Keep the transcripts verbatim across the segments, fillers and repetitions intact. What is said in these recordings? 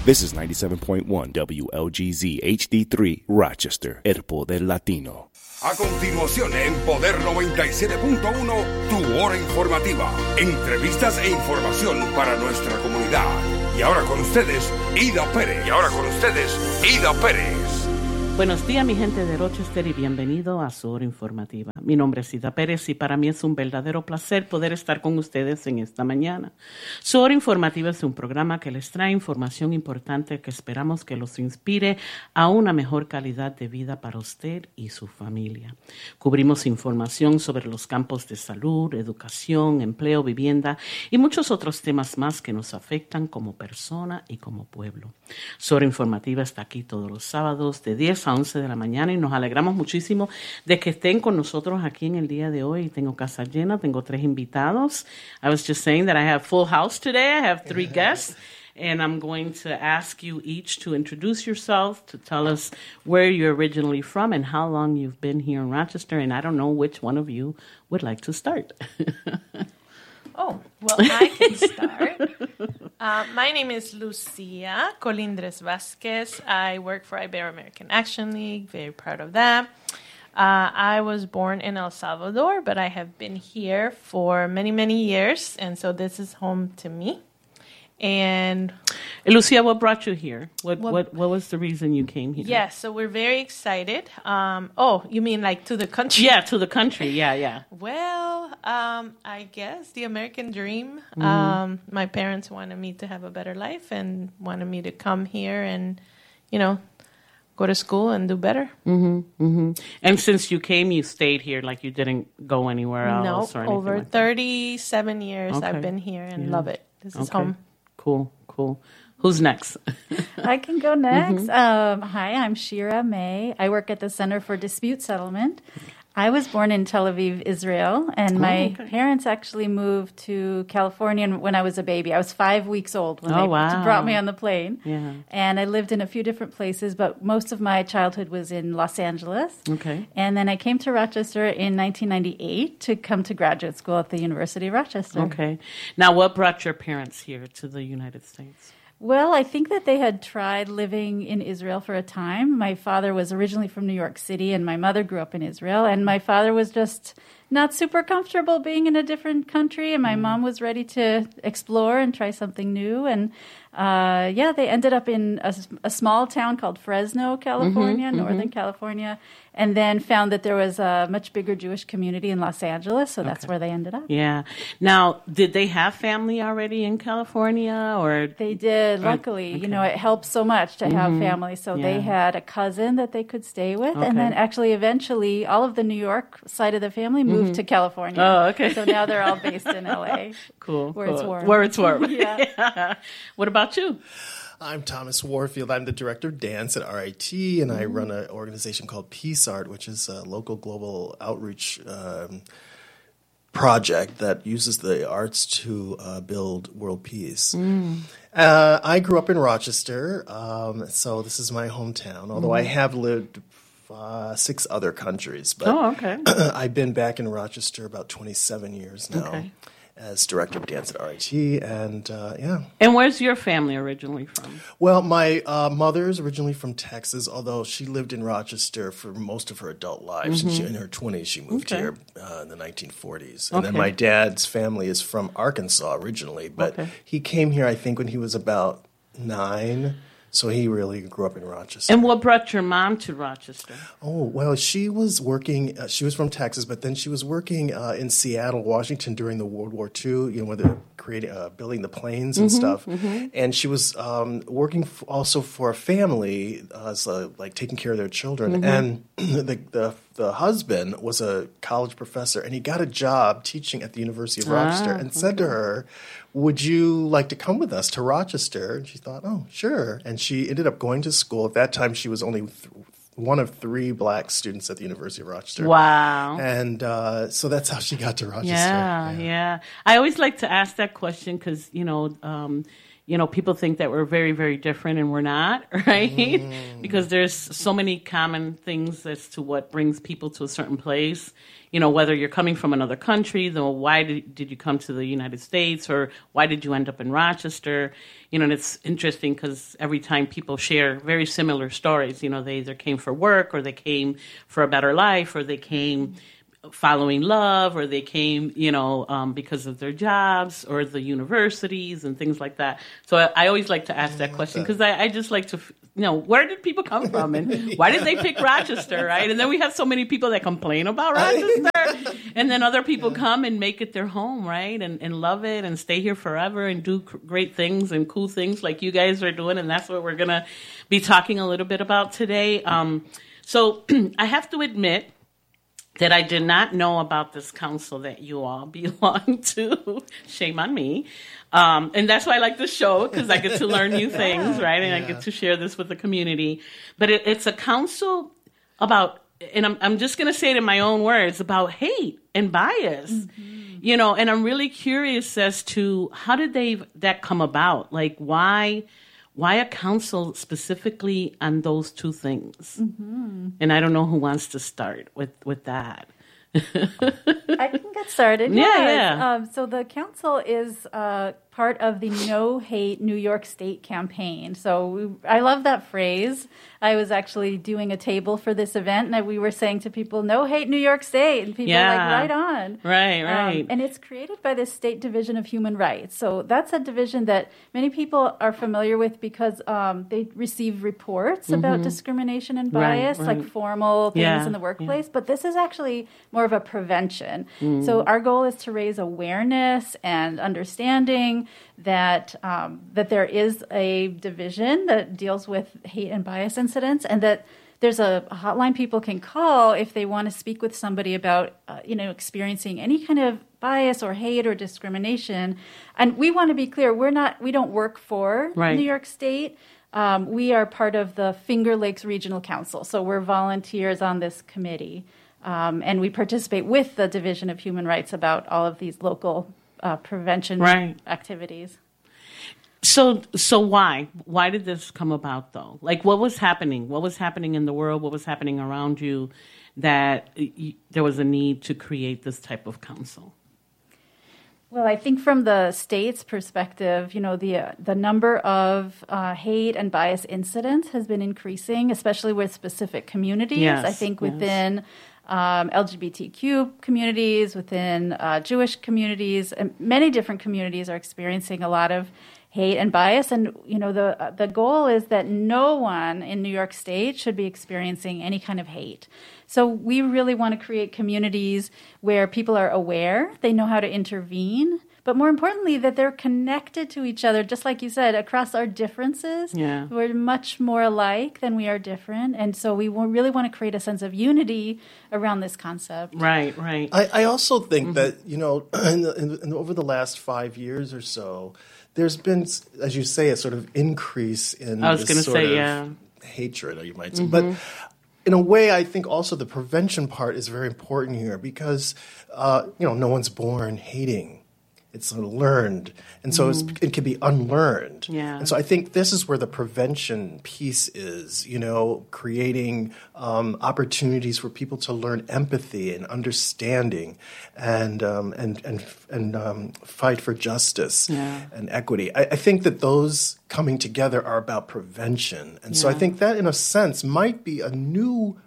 This is ninety-seven point one W L G Z H D three, Rochester, El Poder Latino. A continuación, en Poder noventa y siete punto uno, tu hora informativa. Entrevistas e información para nuestra comunidad. Y ahora con ustedes, Ida Pérez. Y ahora con ustedes, Ida Pérez. Buenos días, mi gente de Rochester, y bienvenido a su hora informativa. Mi nombre es Ida Pérez y para mí es un verdadero placer poder estar con ustedes en esta mañana. Su hora informativa es un programa que les trae información importante que esperamos que los inspire a una mejor calidad de vida para usted y su familia. Cubrimos información sobre los campos de salud, educación, empleo, vivienda y muchos otros temas más que nos afectan como persona y como pueblo. Su hora informativa está aquí todos los sábados de diez a once de la mañana y nos alegramos muchísimo de que estén con nosotros aquí en el día de hoy. Tengo casa llena, tengo tres invitados. I was just saying that I have full house today. I have three guests, and I'm going to ask you each to introduce yourself, to tell us where you're originally from and how long you've been here in Rochester, and I don't know which one of you would like to start. Oh, well, I can start. Uh, my name is Lucia Colindres Vasquez. I work for Ibero-American Action League. Very proud of that. Uh, I was born in El Salvador, but I have been here for many, many years, and so this is home to me. And Lucia, what brought you here? What what, what what was the reason you came here? Yes, so we're very excited. Um, oh, you mean like to the country? Yeah, to the country. Yeah, yeah. Well, um, I guess the American dream. Mm-hmm. Um, my parents wanted me to have a better life and wanted me to come here and, you know, go to school and do better. Mm-hmm, mm-hmm. And since you came, you stayed here, like you didn't go anywhere else No, or anything over like thirty-seven years Okay. I've been here and Yeah. love it. This is Okay. home. Cool, cool. Who's next? I can go next. Um, hi, I'm Shira May. I work at the Center for Dispute Settlement. I was born in Tel Aviv, Israel, and my okay. parents actually moved to California when I was a baby. I was five weeks old when Oh, they wow. brought me on the plane. Yeah. And I lived in a few different places, but most of my childhood was in Los Angeles. Okay. And then I came to Rochester in nineteen ninety-eight to come to graduate school at the University of Rochester. Okay. Now, what brought your parents here to the United States? Well, I think that they had tried living in Israel for a time. My father was originally from New York City, and my mother grew up in Israel. And my father was just not super comfortable being in a different country, and my mm. mom was ready to explore and try something new. And uh, yeah, they ended up in a, a small town called Fresno, California, mm-hmm, Northern mm-hmm. California, and then found that there was a much bigger Jewish community in Los Angeles, so that's Okay. where they ended up. Yeah. Now, did they have family already in California, or They did, luckily. okay. You know, it helps so much to Mm-hmm. have family. So Yeah. they had a cousin that they could stay with. Okay. And then actually, eventually, all of the New York side of the family moved to California. Oh, okay. So now they're all based in L A. cool, Where cool. it's warm. Where it's warm. Yeah. Yeah. What about you? I'm Thomas Warfield. I'm the director of dance at R I T, and I run an organization called Peace Art, which is a local global outreach um, project that uses the arts to uh, build world peace. Mm. Uh, I grew up in Rochester, um, so this is my hometown, although mm. I have lived uh, six other countries. But Oh, okay. I've been back in Rochester about twenty-seven years now. Okay. As director of dance at R I T, and uh, yeah. And where's your family originally from? Well, my uh, mother's originally from Texas, although she lived in Rochester for most of her adult life. Mm-hmm. Since she, in her twenties, she moved Okay. here uh, in the nineteen forties. And then Okay. my dad's family is from Arkansas originally, but Okay. he came here, I think, when he was about nine. So he really grew up in Rochester. And what brought your mom to Rochester? Oh, well, she was working, uh, she was from Texas, but then she was working uh, in Seattle, Washington during the World War Two, you know, where they're creating, uh, building the planes and Mm-hmm, stuff. mm-hmm. And she was um, working f- also for a family, uh, so, like taking care of their children. Mm-hmm. And the, the the husband was a college professor, and he got a job teaching at the University of Rochester, Ah, and said to her, would you like to come with us to Rochester? And she thought, oh, sure. And she ended up going to school. At that time, she was only th- one of three black students at the University of Rochester. Wow. And uh, so that's how she got to Rochester. Yeah, yeah. I always like to ask that question because, you know, um, you know, people think that we're very, very different, and we're not, right? Mm. Because there's so many common things as to what brings people to a certain place. you know, whether you're coming from another country, though, why did, did you come to the United States, or why did you end up in Rochester? You know, and it's interesting because every time people share very similar stories, you know, they either came for work, or they came for a better life, or they came following love, or they came, you know, um, because of their jobs or the universities and things like that. So I, I always like to ask that question because I, I just like to, you know, where did people come from and why did they pick Rochester, right? And then we have so many people that complain about Rochester, and then other people come and make it their home, right? And, and love it and stay here forever and do great things and cool things like you guys are doing. And that's what we're going to be talking a little bit about today. Um, so I have to admit that I did not know about this council that you all belong to. Shame on me. Um, and that's why I like the show, because I get to learn new things, right? And yeah. I get to share this with the community. But it, it's a council about, and I'm, I'm just going to say it in my own words, about hate and bias. Mm-hmm. You know, and I'm really curious as to how did they that come about? Like, why... Why a council specifically on those two things? Mm-hmm. And I don't know who wants to start with, with that. I can get started. Yeah, yes. yeah. Um, so the council is uh, part of the No Hate New York State campaign. So we, I love that phrase. I was actually doing a table for this event, and we were saying to people, "No hate New York State," and people yeah. were like, "Right on." Right, right. Um, and it's created by the State Division of Human Rights. So that's a division that many people are familiar with because um, they receive reports mm-hmm. about discrimination and bias, right, right. like formal things yeah, in the workplace. Yeah. But this is actually more of a prevention. Mm. So our goal is to raise awareness and understanding that um, that there is a division that deals with hate and bias incidents, and that there's a, a hotline people can call if they want to speak with somebody about uh, you know experiencing any kind of bias or hate or discrimination. And we want to be clear: we're not we don't work for right. New York State. Um, we are part of the Finger Lakes Regional Council, so we're volunteers on this committee. Um, and we participate with the Division of Human Rights about all of these local uh, prevention right. activities. So, so why? Why did this come about, though? Like, what was happening? What was happening in the world? What was happening around you that y- there was a need to create this type of council? Well, I think from the state's perspective, you know, the uh, the number of uh, hate and bias incidents has been increasing, especially with specific communities. Yes, I think yes. within um, L G B T Q communities, within uh, Jewish communities, and many different communities are experiencing a lot of hate and bias. And, you know, the uh, the goal is that no one in New York State should be experiencing any kind of hate. So we really want to create communities where people are aware, they know how to intervene, but more importantly, that they're connected to each other, just like you said, across our differences. Yeah. We're much more alike than we are different. And so we really want to create a sense of unity around this concept. Right, right. I, I also think mm-hmm. that, you know, in the, in, in, over the last five years or so, there's been, as you say, a sort of increase in I was this sort say, of yeah. hatred, or you might say. Mm-hmm. But in a way, I think also the prevention part is very important here because, uh, you know, no one's born hating. It's sort of learned. And so mm. it's, it can be unlearned. Yeah. And so I think this is where the prevention piece is, you know, creating um, opportunities for people to learn empathy and understanding and um, and and, and um, fight for justice yeah. and equity. I, I think that those coming together are about prevention. And yeah. so I think that, in a sense, might be a new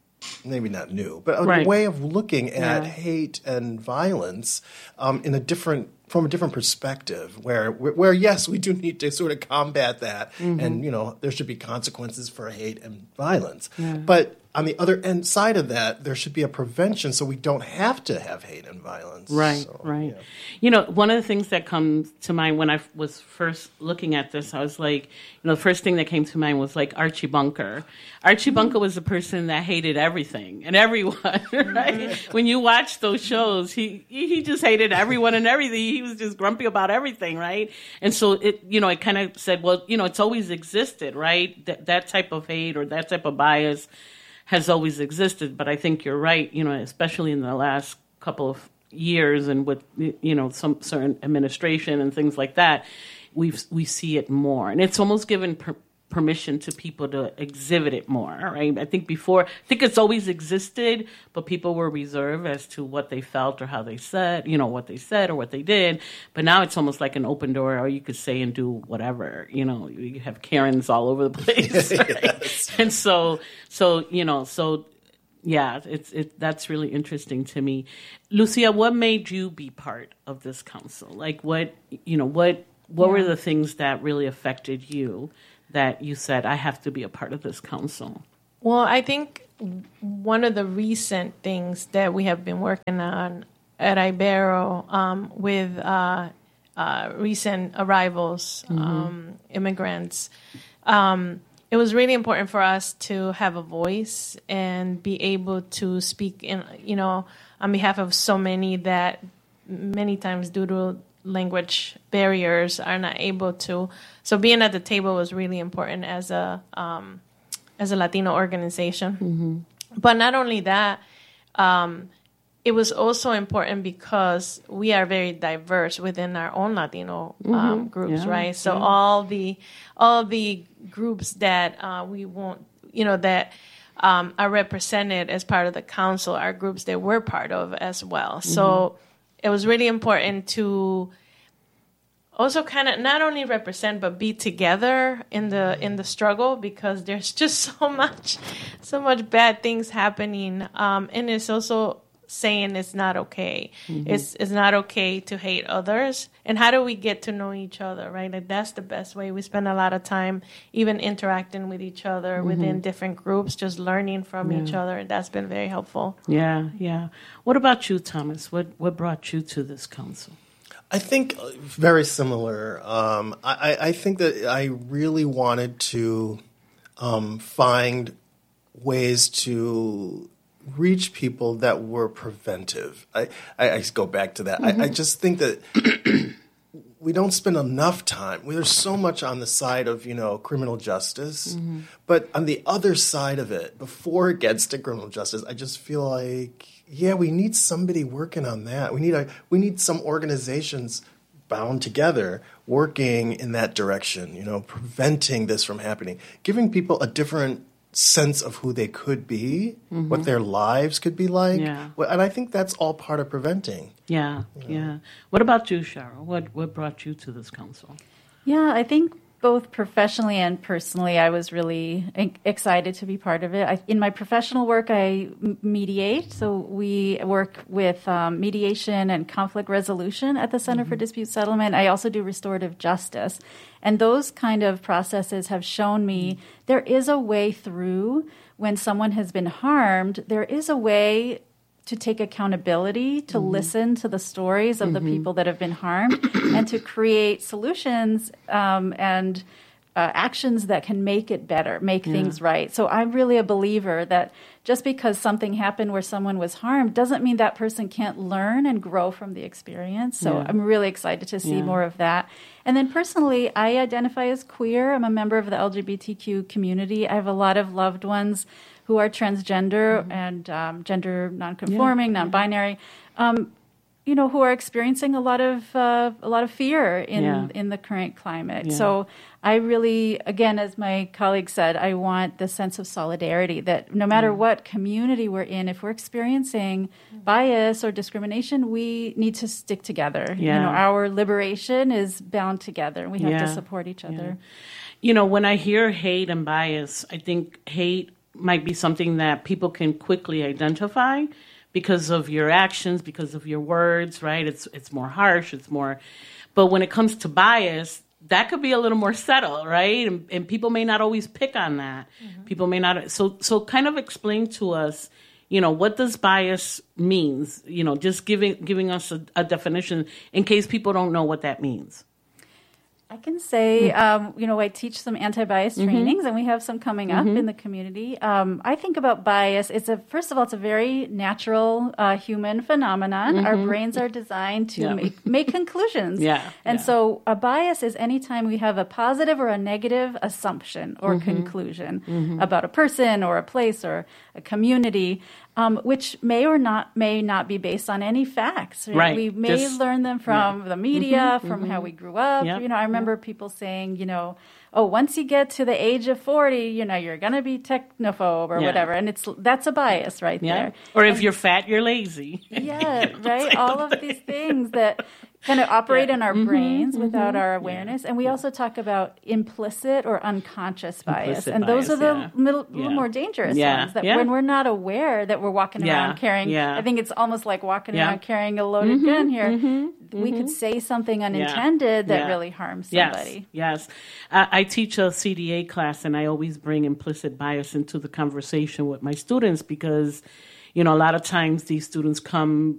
maybe not new, but a right. way of looking at yeah. hate and violence um, in a different, from a different perspective, where, where yes, we do need to sort of combat that, mm-hmm. and you know there should be consequences for hate and violence, yeah. but on the other end side of that, there should be a prevention so we don't have to have hate and violence. Right, so, right. Yeah. You know, one of the things that comes to mind when I was first looking at this, I was like, you know, the first thing that came to mind was like Archie Bunker. Archie mm-hmm. Bunker was a person that hated everything and everyone, right? Mm-hmm. When you watch those shows, he he just hated everyone and everything. He was just grumpy about everything, right? And so it, you know, it kind of said, well, you know, it's always existed, right? That that type of hate or that type of bias has always existed, but I think you're right, you know, especially in the last couple of years and with, you know, some certain administration and things like that, we we see it more. And it's almost given per, permission to people to exhibit it more, right? I think before, I think it's always existed, but people were reserved as to what they felt or how they said, you know, what they said or what they did. But now it's almost like an open door, or you could say and do whatever, you know, you have Karens all over the place, right? Yes. And so, so, you know, so yeah, it's it. That's really interesting to me. Lucia, what made you be part of this council? Like what, you know, what, what yeah. were the things that really affected you that you said, I have to be a part of this council? Well, I think one of the recent things that we have been working on at Ibero um, with uh, uh, recent arrivals, mm-hmm. um, immigrants, um, it was really important for us to have a voice and be able to speak in, you know, on behalf of so many that many times due to language barriers are not able to. So being at the table was really important as a um, as a Latino organization. Mm-hmm. But not only that, um, it was also important because we are very diverse within our own Latino um, mm-hmm. groups, yeah, right? So yeah. all the all the groups that uh, we won't, you know, that um, are represented as part of the council are groups that we're part of as well. Mm-hmm. So it was really important to also kind of not only represent but be together in the in the struggle, because there's just so much so much bad things happening, um, and it's also saying it's not okay. Mm-hmm. It's it's not okay to hate others. And how do we get to know each other, right? Like that's the best way. We spend a lot of time even interacting with each other mm-hmm. within different groups, just learning from yeah. each other. That's been very helpful. Yeah, yeah. What about you, Thomas? What what brought you to this council? I think very similar. Um, I, I think that I really wanted to um, find ways to reach people that were preventive. I, I, I go back to that. Mm-hmm. I, I just think that we don't spend enough time. There's so much on the side of, you know, criminal justice. Mm-hmm. But on the other side of it, before it gets to criminal justice, I just feel like, yeah, we need somebody working on that. We need a we need some organizations bound together working in that direction, you know, preventing this from happening, giving people a different sense of who they could be, mm-hmm. what their lives could be like. Yeah. And I think that's all part of preventing. Yeah, you know? yeah. What about you, Cheryl? What what brought you to this council? Yeah, I think both professionally and personally, I was really excited to be part of it. I, in my professional work, I mediate. So we work with um, mediation and conflict resolution at the Center mm-hmm. for Dispute Settlement. I also do restorative justice. And those kind of processes have shown me mm-hmm. there is a way through when someone has been harmed. There is a way to take accountability, to mm-hmm. listen to the stories of mm-hmm. the people that have been harmed, and to create solutions um, and uh, actions that can make it better, make yeah. things right. So I'm really a believer that just because something happened where someone was harmed doesn't mean that person can't learn and grow from the experience. So yeah. I'm really excited to see yeah. more of that. And then personally, I identify as queer. I'm a member of the L G B T Q community. I have a lot of loved ones who are transgender mm-hmm. and um, gender nonconforming, yeah. non-binary, um, you know, who are experiencing a lot of uh, a lot of fear in yeah. in the current climate. Yeah. So I really, again, as my colleague said, I want the sense of solidarity that no matter mm-hmm. what community we're in, if we're experiencing bias or discrimination, we need to stick together. Yeah. You know, our liberation is bound together, and we have yeah. to support each other. Yeah. You know, when I hear hate and bias, I think hate might be something that people can quickly identify because of your actions, because of your words, right? It's it's more harsh, it's more... But when it comes to bias, that could be a little more subtle, right? And, and people may not always pick on that. Mm-hmm. People may not... So so kind of explain to us, you know, what does bias means? You know, just giving giving us a, a definition in case people don't know what that means. I can say, um, you know, I teach some anti-bias mm-hmm. trainings, and we have some coming up mm-hmm. in the community. Um, I think about bias. It's a first of all, it's a very natural uh, human phenomenon. Mm-hmm. Our brains are designed to yeah. make, make conclusions. Yeah, and yeah. so a bias is anytime we have a positive or a negative assumption or mm-hmm. conclusion mm-hmm. about a person or a place or a community. Um, which may or not may not be based on any facts. Right? Right. We may Just, learn them from yeah. the media, mm-hmm, from mm-hmm. how we grew up. Yep. You know, I remember remember people saying, you know, oh, once you get to the age of forty, you know, you're going to be technophobe or Yeah. whatever. And it's that's a bias right Yeah. there. Or if And- you're fat, you're lazy. Yeah, right? All of these things that kind of operate Yeah. in our Mhm, brains without mhm. our awareness. And we also talk about implicit or unconscious bias. Implicit And those bias, are the yeah. middle, Yeah. little more dangerous Yeah, ones that yeah. when we're not aware that we're walking Yeah, around carrying, yeah. I think it's almost like walking Yeah. around carrying a loaded Mhm, gun here. mhm, We could mhm. say something unintended that Yeah. really harms Yes, somebody. yes. I, I teach a C D A class, and I always bring implicit bias into the conversation with my students because, you know, a lot of times these students come